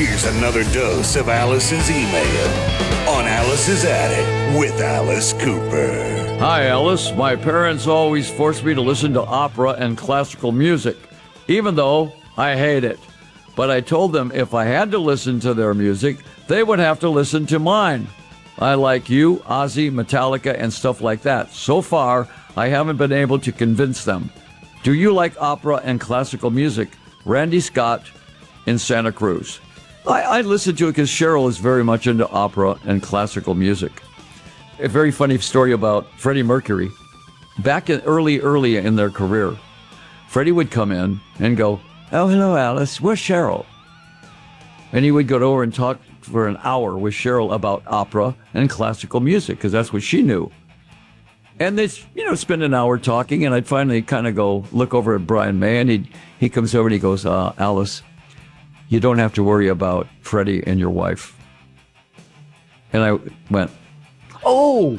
Here's another dose of Alice's email on Alice's Attic with Alice Cooper. Hi, Alice. My parents always forced me to listen to opera and classical music, even though I hate it. But I told them if I had to listen to their music, they would have to listen to mine. I like you, Ozzy, Metallica, and stuff like that. So far, I haven't been able to convince them. Do you like opera and classical music? Randy Scott in Santa Cruz. I listen to it because Cheryl is very much into opera and classical music. A very funny story about Freddie Mercury. Back in early in their career, Freddie would come in and go, "Oh, hello, Alice. Where's Cheryl?" And he would go over and talk for an hour with Cheryl about opera and classical music because that's what she knew. And they'd, spend an hour talking, and I'd finally kind of go look over at Brian May, and he comes over and he goes, "Alice, you don't have to worry about Freddie and your wife." And I went, Oh.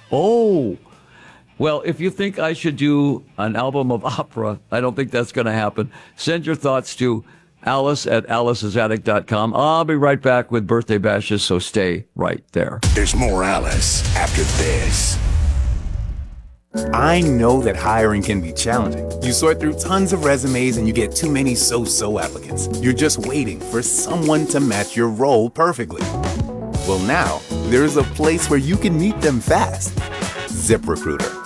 Well, if you think I should do an album of opera, I don't think that's going to happen. Send your thoughts to alice@alicesattic.com. I'll be right back with birthday bashes, so stay right there. There's more Alice after this. I know that hiring can be challenging. You sort through tons of resumes and you get too many so-so applicants. You're just waiting for someone to match your role perfectly. Well, now, there's a place where you can meet them fast. ZipRecruiter.